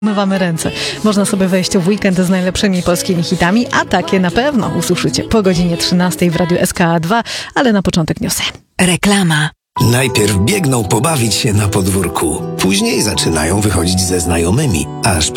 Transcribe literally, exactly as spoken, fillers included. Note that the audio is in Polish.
Umywamy ręce. Można sobie wejść w weekend z najlepszymi polskimi hitami, a takie na pewno usłyszycie po godzinie trzynastej w Radiu S K A dwa, ale na początek newsy. Reklama. Najpierw biegną pobawić się na podwórku, później zaczynają wychodzić ze znajomymi, aż